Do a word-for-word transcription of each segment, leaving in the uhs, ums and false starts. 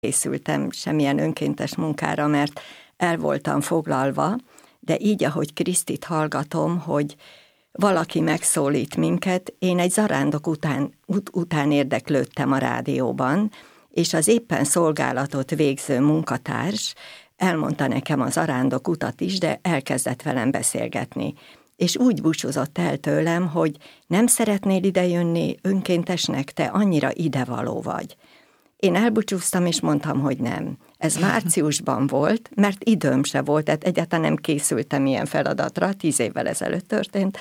készültem semmilyen önkéntes munkára, mert el voltam foglalva, de így, ahogy Krisztit hallgatom, hogy valaki megszólít minket, én egy zarándok után, ut- után érdeklődtem a rádióban, és az éppen szolgálatot végző munkatárs elmondta nekem az zarándok utat is, de elkezdett velem beszélgetni. És úgy búcsúzott el tőlem, hogy nem szeretnél idejönni önkéntesnek, te annyira idevaló vagy. Én elbúcsúztam, és mondtam, hogy nem. Ez márciusban volt, mert időm se volt, tehát egyáltalán nem készültem ilyen feladatra, tíz évvel ezelőtt történt,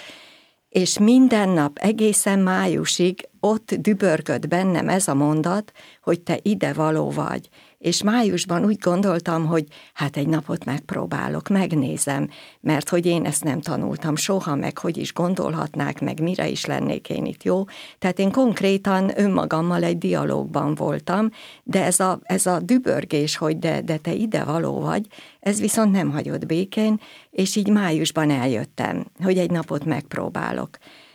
és minden nap egészen májusig ott dübörgött bennem ez a mondat, hogy te idevaló vagy. És májusban úgy gondoltam, hogy hát egy napot megpróbálok, megnézem, mert hogy én ezt nem tanultam soha, meg hogy is gondolhatnák, meg mire is lennék én itt jó. Tehát én konkrétan önmagammal egy dialógban voltam, de ez a, ez a dübörgés, hogy de, de te idevaló vagy, ez viszont nem hagyott békén, és így májusban eljöttem, hogy egy napot megpróbálok.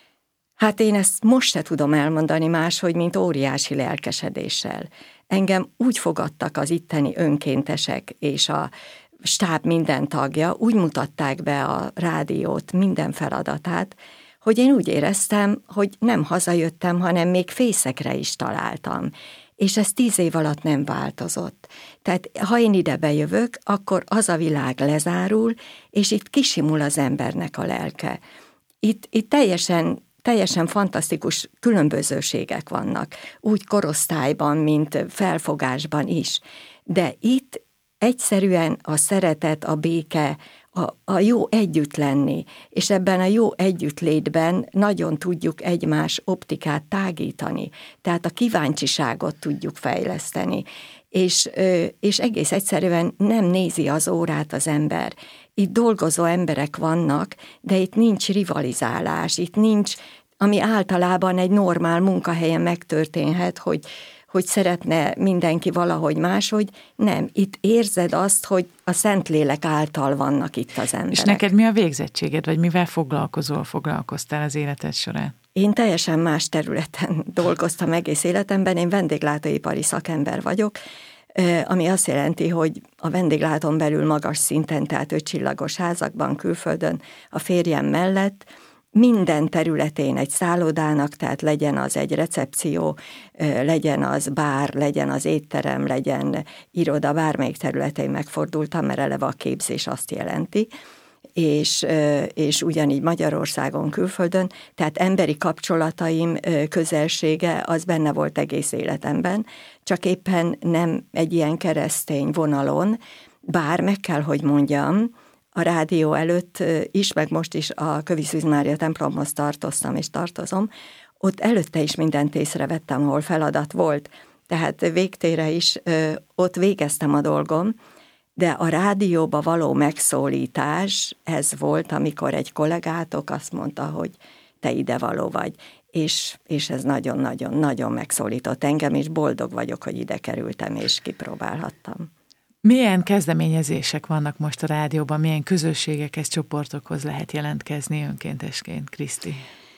Hát én ezt most se tudom elmondani máshogy, mint óriási lelkesedéssel. Engem úgy fogadtak az itteni önkéntesek és a stáb minden tagja, úgy mutatták be a rádiót minden feladatát, hogy én úgy éreztem, hogy nem hazajöttem, hanem még fészekre is találtam. És ez tíz év alatt nem változott. Tehát ha én ide bejövök, akkor az a világ lezárul, és itt kisimul az embernek a lelke. Itt, itt teljesen Teljesen fantasztikus különbözőségek vannak, úgy korosztályban, mint felfogásban is. De itt egyszerűen a szeretet, a béke, a, a jó együtt lenni, és ebben a jó együttlétben nagyon tudjuk egymás optikát tágítani, tehát a kíváncsiságot tudjuk fejleszteni, és, és egész egyszerűen nem nézi az órát az ember. Itt dolgozó emberek vannak, de itt nincs rivalizálás, itt nincs, ami általában egy normál munkahelyen megtörténhet, hogy, hogy szeretne mindenki valahogy máshogy. Nem, itt érzed azt, hogy a Szentlélek által vannak itt az emberek. És neked mi a végzettséged, vagy mivel foglalkozol, foglalkoztál az életed során? Én teljesen más területen dolgoztam egész életemben, én vendéglátóipari szakember vagyok, ami azt jelenti, hogy a vendéglátón belül magas szinten, tehát ötcsillagos házakban, külföldön, a férjem mellett minden területén egy szállodának, tehát legyen az egy recepció, legyen az bár, legyen az étterem, legyen iroda, bármelyik területén megfordultam, mert eleve a képzés azt jelenti, és, és ugyanígy Magyarországon, külföldön, tehát emberi kapcsolataim közelsége az benne volt egész életemben, csak éppen nem egy ilyen keresztény vonalon, bár meg kell, hogy mondjam, a rádió előtt is, meg most is a Kövi Szűz Mária templomhoz tartoztam és tartozom, ott előtte is mindent észrevettem, ahol feladat volt, tehát végtére is ott végeztem a dolgom, de a rádióba való megszólítás, ez volt, amikor egy kollégátok azt mondta, hogy te idevaló vagy, és, és ez nagyon-nagyon-nagyon megszólított engem, és boldog vagyok, hogy ide kerültem, és kipróbálhattam. Milyen kezdeményezések vannak most a rádióban, milyen közösségekhez, csoportokhoz lehet jelentkezni önkéntesként, Kriszti?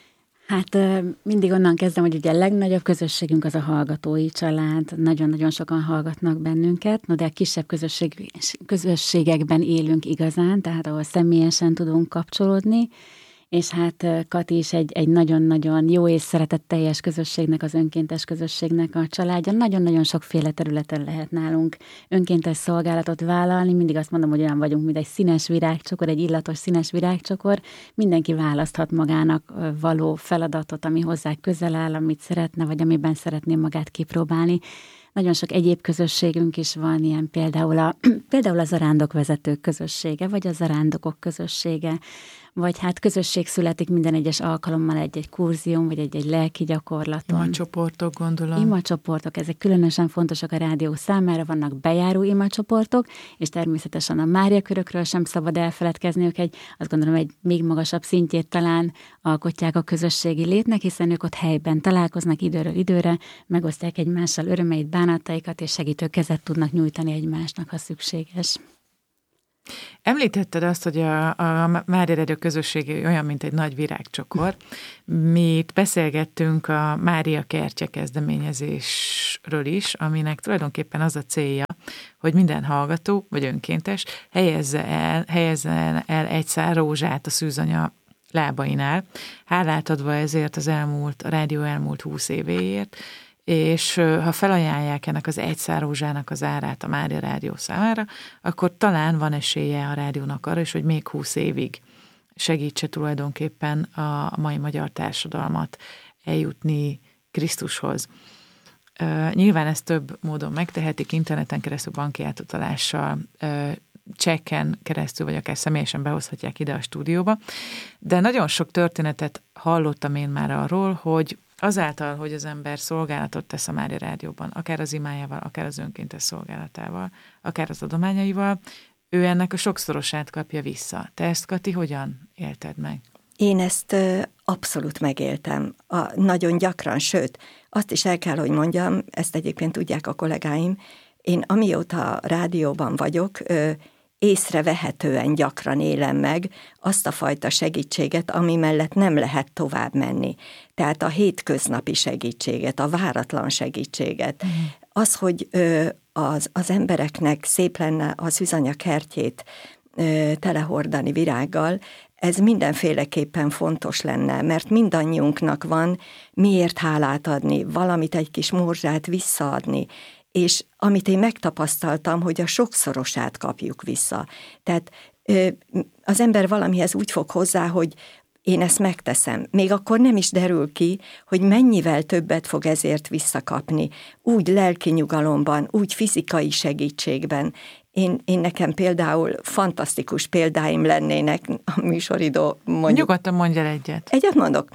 Hát mindig onnan kezdem, hogy ugye a legnagyobb közösségünk az a hallgatói család, nagyon-nagyon sokan hallgatnak bennünket, no de a kisebb közösség, közösségekben élünk igazán, tehát ahol személyesen tudunk kapcsolódni, és hát Kati is egy, egy nagyon-nagyon jó és szeretetteljes közösségnek, az önkéntes közösségnek a családja. Nagyon-nagyon sokféle területen lehet nálunk önkéntes szolgálatot vállalni. Mindig azt mondom, hogy olyan vagyunk, mint egy színes virágcsokor, egy illatos színes virágcsokor. Mindenki választhat magának való feladatot, ami hozzá közel áll, amit szeretne, vagy amiben szeretné magát kipróbálni. Nagyon sok egyéb közösségünk is van, ilyen például a, például a zarándokvezetők közössége, vagy a zarándokok közössége, vagy hát közösség születik minden egyes alkalommal egy-egy kurzium, vagy egy-egy lelki gyakorlaton. Imacsoportok, gondolom. Imacsoportok, ezek különösen fontosak a rádió számára, vannak bejáró imacsoportok, és természetesen a Mária körökről sem szabad elfeledkezniük, egy, azt gondolom, egy még magasabb szintjét talán alkotják a közösségi létnek, hiszen ők ott helyben találkoznak időről időre, megosztják egymással örömeit, bánataikat, és segítő kezet tudnak nyújtani egymásnak, ha szükséges. Említetted azt, hogy a, a Mária Rádió közössége olyan, mint egy nagy virágcsokor. Mi itt beszélgettünk a Mária Kertje kezdeményezésről is, aminek tulajdonképpen az a célja, hogy minden hallgató vagy önkéntes helyezze el, helyezze el egy szál rózsát a szűzanya lábainál, hálát adva ezért az elmúlt, a rádió elmúlt húsz évéért, és ha felajánlják ennek az egy szál rózsának az árát a Mária Rádió számára, akkor talán van esélye a rádiónak arra is, hogy még húsz évig segítse tulajdonképpen a mai magyar társadalmat eljutni Krisztushoz. Nyilván ezt több módon megtehetik, interneten keresztül, banki átutalással, csekken keresztül, vagy akár személyesen behozhatják ide a stúdióba, de nagyon sok történetet hallottam én már arról, hogy azáltal, hogy az ember szolgálatot tesz a Mária Rádióban, akár az imájával, akár az önkéntes szolgálatával, akár az adományaival, ő ennek a sokszorosát kapja vissza. Te ezt, Kati, hogyan élted meg? Én ezt abszolút megéltem. A, nagyon gyakran, sőt, azt is el kell, hogy mondjam, ezt egyébként tudják a kollégáim, én amióta rádióban vagyok, észrevehetően gyakran élem meg azt a fajta segítséget, ami mellett nem lehet tovább menni. Tehát a hétköznapi segítséget, a váratlan segítséget. Mm. Az, hogy az, az embereknek szép lenne a szűzanya kertjét telehordani virággal, ez mindenféleképpen fontos lenne, mert mindannyiunknak van miért hálát adni, valamit, egy kis morzsát visszaadni, és amit én megtapasztaltam, hogy a sokszorosát kapjuk vissza. Tehát az ember valamihez úgy fog hozzá, hogy én ezt megteszem. Még akkor nem is derül ki, hogy mennyivel többet fog ezért visszakapni. Úgy lelki nyugalomban, úgy fizikai segítségben. Én, én nekem például fantasztikus példáim lennének a műsoridó. Mondjuk, nyugodtan mondj el egyet. Egyet mondok.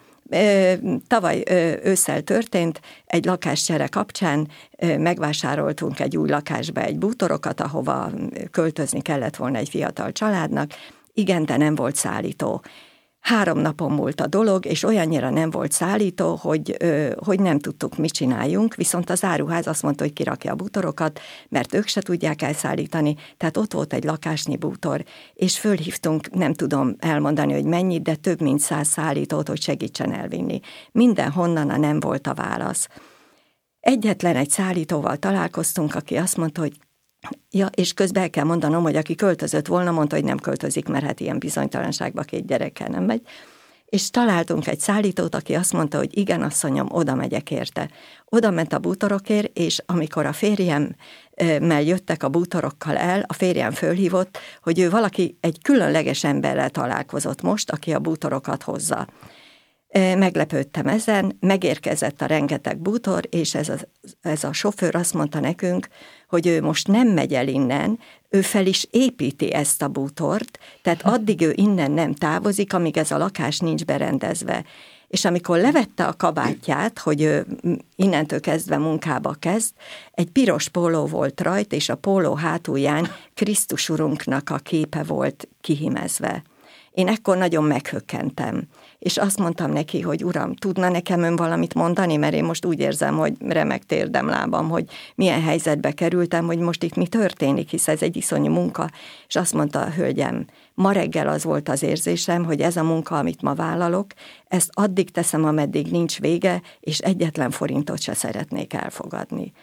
Tavaly ősszel történt, egy lakáscsere kapcsán megvásároltunk egy új lakásba egy bútorokat, ahova költözni kellett volna egy fiatal családnak. Igen, de nem volt szállító. Három napon múlt a dolog, és olyannyira nem volt szállító, hogy, hogy nem tudtuk, mit csináljunk, viszont az áruház azt mondta, hogy kirakja a bútorokat, mert ők se tudják elszállítani, tehát ott volt egy lakásnyi bútor, és fölhívtunk, nem tudom elmondani, hogy mennyit, de több mint száz szállítót, hogy segítsen elvinni. Mindenhonnan a nem volt a válasz. Egyetlen egy szállítóval találkoztunk, aki azt mondta, hogy ja, és közben el kell mondanom, hogy aki költözött volna, mondta, hogy nem költözik, mert hát ilyen bizonytalanságba két gyerekkel nem megy. És találtunk egy szállítót, aki azt mondta, hogy igen, asszonyom, oda megyek érte. Oda ment a bútorokért, és amikor a férjemmel jöttek a bútorokkal el, a férjem fölhívott, hogy ő valaki egy különleges emberrel találkozott most, aki a bútorokat hozza. Meglepődtem ezen, megérkezett a rengeteg bútor, és ez a, ez a sofőr azt mondta nekünk, hogy ő most nem megy el innen, ő fel is építi ezt a bútort, tehát addig ő innen nem távozik, amíg ez a lakás nincs berendezve. És amikor levette a kabátját, hogy ő innentől kezdve munkába kezd, egy piros póló volt rajta, és a póló hátulján Krisztus Urunknak a képe volt kihimezve. Én ekkor nagyon meghökkentem, és azt mondtam neki, hogy uram, tudna nekem ön valamit mondani, mert én most úgy érzem, hogy remek térdemlábam, hogy milyen helyzetbe kerültem, hogy most itt mi történik, hisz ez egy iszonyú munka, és azt mondta a hölgyem, ma reggel az volt az érzésem, hogy ez a munka, amit ma vállalok, ezt addig teszem, ameddig nincs vége, és egyetlen forintot se szeretnék elfogadni.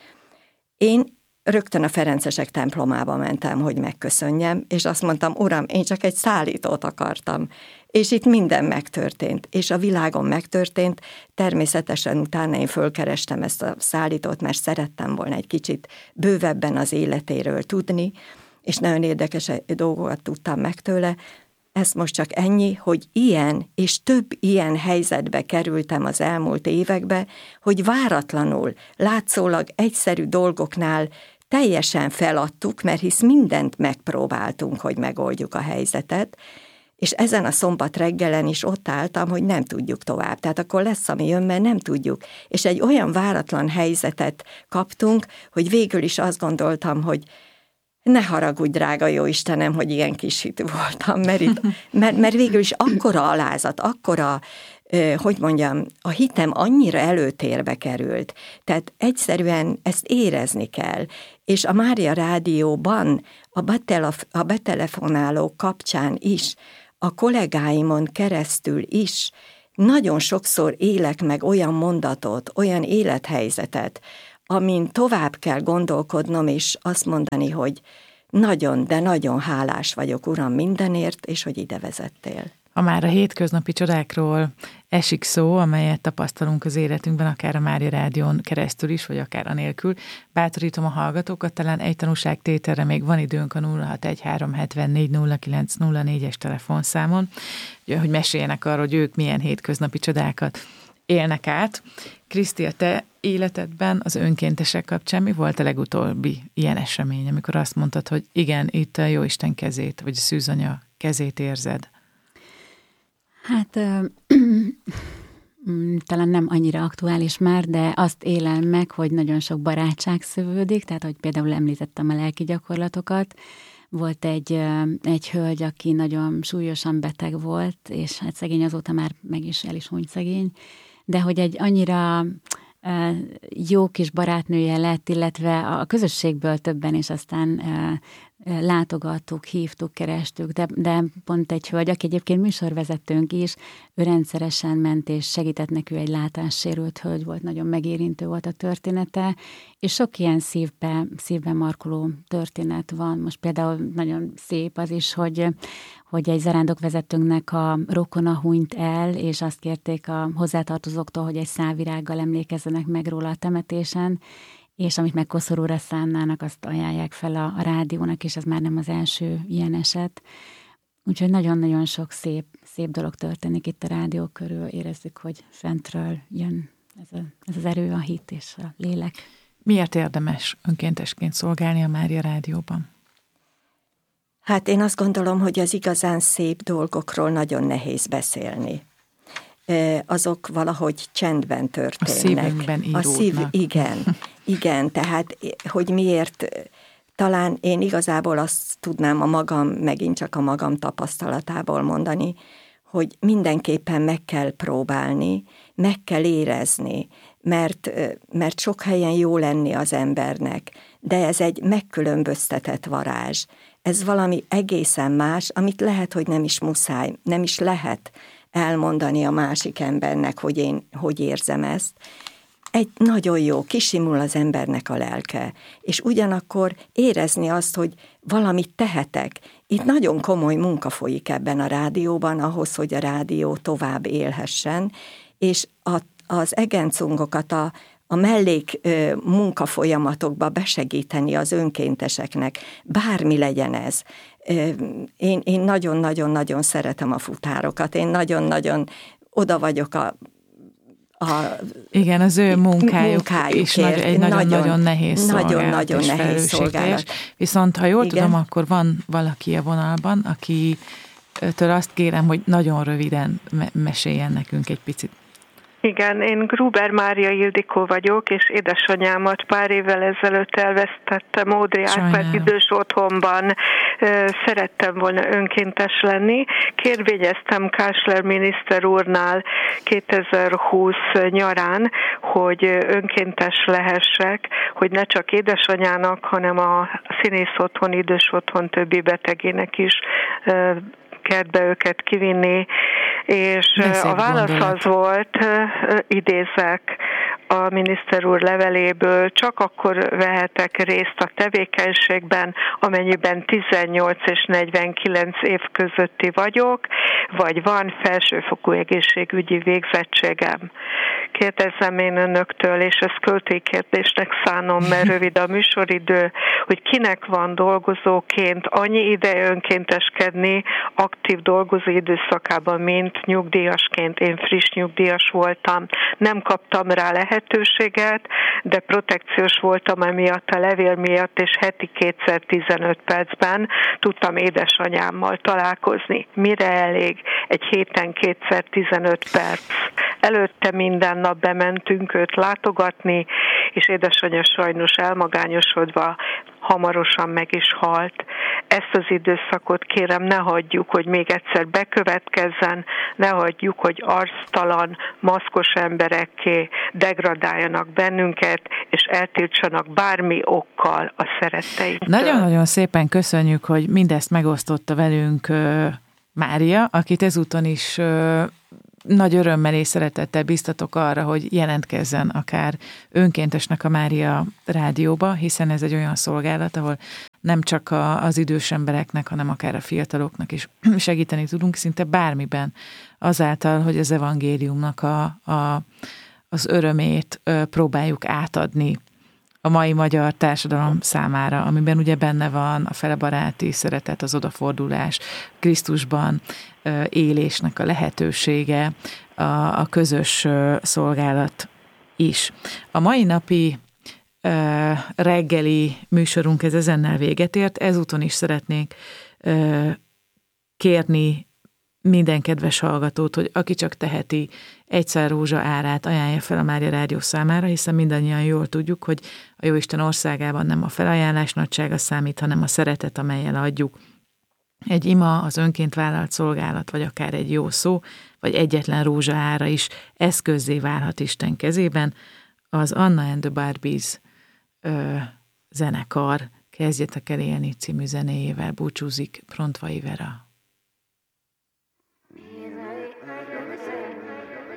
Én rögtön a ferencesek templomába mentem, hogy megköszönjem, és azt mondtam, uram, én csak egy szállítót akartam. És itt minden megtörtént, és a világon megtörtént. Természetesen utána én fölkerestem ezt a szállítót, mert szerettem volna egy kicsit bővebben az életéről tudni, és nagyon érdekes dolgokat tudtam meg tőle. Ez most csak ennyi, hogy ilyen és több ilyen helyzetbe kerültem az elmúlt évekbe, hogy váratlanul, látszólag egyszerű dolgoknál teljesen feladtuk, mert hisz mindent megpróbáltunk, hogy megoldjuk a helyzetet, és ezen a szombat reggelen is ott álltam, hogy nem tudjuk tovább. Tehát akkor lesz, ami jön, mert nem tudjuk. És egy olyan váratlan helyzetet kaptunk, hogy végül is azt gondoltam, hogy ne haragudj, drága jó Istenem, hogy ilyen kis hitű voltam, mert, itt, mert, mert végül is akkora alázat, akkora hogy mondjam, a hitem annyira előtérbe került, tehát egyszerűen ezt érezni kell, és a Mária Rádióban a, betelef- a betelefonáló kapcsán is, a kollégáimon keresztül is nagyon sokszor élek meg olyan mondatot, olyan élethelyzetet, amin tovább kell gondolkodnom, és azt mondani, hogy nagyon, de nagyon hálás vagyok, Uram, mindenért, és hogy ide vezettél. Ha már a hétköznapi csodákról esik szó, amelyet tapasztalunk az életünkben, akár a Mária Rádión keresztül is, vagy akár anélkül, bátorítom a hallgatókat, talán egy tanúságtételre még van időnk a nulla hat egy három hetvennégy nulla kilenc nulla négyes telefonszámon, hogy meséljenek arról, hogy ők milyen hétköznapi csodákat élnek át. Kriszti, a te életedben az önkéntesek kapcsán mi volt a legutóbbi ilyen esemény, amikor azt mondtad, hogy igen, itt a Jóisten kezét, vagy a szűzanya kezét érzed? Hát ö, talán nem annyira aktuális már, de azt élem meg, hogy nagyon sok barátság szövődik, tehát hogy például említettem a lelki gyakorlatokat. Volt egy, egy hölgy, aki nagyon súlyosan beteg volt, és hát szegény azóta már meg is el is hunyt szegény, de hogy egy annyira jó kis barátnője lett, illetve a közösségből többen is aztán látogattuk, hívtuk, kerestük, de, de pont egy hölgy, aki egyébként műsorvezetőnk is, ő rendszeresen ment és segített neki, egy látássérült hölgy volt, nagyon megérintő volt a története, és sok ilyen szívbe, szívbe markoló történet van. Most például nagyon szép az is, hogy, hogy egy zarándokvezetőnknek a rokona hunyt el, és azt kérték a hozzátartozóktól, hogy egy szálvirággal emlékezzenek meg róla a temetésen, és amit meg koszorúra szánnának, azt ajánlják fel a, a rádiónak, és ez már nem az első ilyen eset. Úgyhogy nagyon-nagyon sok szép, szép dolog történik itt a rádió körül. Érezzük, hogy fentről jön ez, a, ez az erő, a hit és a lélek. Miért érdemes önkéntesként szolgálni a Mária Rádióban? Hát én azt gondolom, hogy az igazán szép dolgokról nagyon nehéz beszélni. Azok valahogy csendben történnek. A szívünkben íródnak. A szív, igen, igen, tehát hogy miért, talán én igazából azt tudnám a magam, megint csak a magam tapasztalatából mondani, hogy mindenképpen meg kell próbálni, meg kell érezni, mert, mert sok helyen jó lenni az embernek, de ez egy megkülönböztetett varázs. Ez valami egészen más, amit lehet, hogy nem is muszáj, nem is lehet elmondani a másik embernek, hogy én hogy érzem ezt. Egy nagyon jó, kisimul az embernek a lelke, és ugyanakkor érezni azt, hogy valamit tehetek. Itt nagyon komoly munka folyik ebben a rádióban, ahhoz, hogy a rádió tovább élhessen, és a, az egencungokat, a, a mellék ö, munkafolyamatokba besegíteni az önkénteseknek, bármi legyen ez. Én, én nagyon-nagyon-nagyon szeretem a futárokat, én nagyon-nagyon oda vagyok a, a igen, az ő munkájuk, munkájuk is nagy, egy nagyon-nagyon nehéz szolgálat. Nagyon-nagyon nehéz szolgálat. Viszont, ha jól igen. tudom, akkor van valaki a vonalban, akitől azt kérem, hogy nagyon röviden me- meséljen nekünk egy picit. Igen, én Gruber Mária Ildikó vagyok, és édesanyámat pár évvel ezelőtt elvesztettem Ódri Árpád idős otthonban. Szerettem volna önkéntes lenni. Kérvényeztem Kásler miniszter úrnál kétezer-húsz nyarán, hogy önkéntes lehessek, hogy ne csak édesanyának, hanem a színész otthon, idős otthon többi betegének is kertbe őket kivinni, és a válasz gondolat. Az volt, idézek a miniszter úr leveléből, csak akkor vehetek részt a tevékenységben, amennyiben tizennyolc és negyvenkilenc év közötti vagyok, vagy van felsőfokú egészségügyi végzettségem. Kérdezem én önöktől, és ezt költői kérdésnek szánom, mert rövid a műsoridő, hogy kinek van dolgozóként annyi ideje önkénteskedni aktív dolgozó időszakában, mint nyugdíjasként. Én friss nyugdíjas voltam, nem kaptam rá lehetőséget, de protekciós voltam emiatt a levél miatt, és heti kétszer tizenöt percben tudtam édesanyámmal találkozni. Mire elég? Egy héten kétszer tizenöt perc. Előtte minden nap bementünk őt látogatni, és édesanyja sajnos elmagányosodva hamarosan meg is halt. ezt az időszakot kérem, ne hagyjuk, hogy még egyszer bekövetkezzen, ne hagyjuk, hogy arctalan, maszkos emberekké degradáljanak bennünket, és eltiltsanak bármi okkal a szeretteinktől. Nagyon-nagyon szépen köszönjük, hogy mindezt megosztotta velünk Mária, akit ezúton is nagy örömmel és szeretettel biztatok arra, hogy jelentkezzen akár önkéntesnek a Mária rádióba, hiszen ez egy olyan szolgálat, ahol nem csak a, az idős embereknek, hanem akár a fiataloknak is segíteni tudunk szinte bármiben, azáltal, hogy az evangéliumnak a, a, az örömét próbáljuk átadni a mai magyar társadalom számára, amiben ugye benne van a felebaráti szeretet, az odafordulás, Krisztusban élésnek a lehetősége, a, a közös szolgálat is. A mai napi reggeli műsorunk ez ezennel véget ért, ezúton is szeretnék kérni minden kedves hallgatót, hogy aki csak teheti, egy szál rózsa árát ajánlja fel a Mária Rádió számára, hiszen mindannyian jól tudjuk, hogy a Jóisten országában nem a felajánlás nagysága számít, hanem a szeretet, amellyel adjuk. Egy ima, az önként vállalt szolgálat, vagy akár egy jó szó, vagy egyetlen rózsa ára is eszközzé válhat Isten kezében. Az Anna and the Barbies ö, zenekar Kezdjetek el élni című zenéjével búcsúzik Prontvai Vera.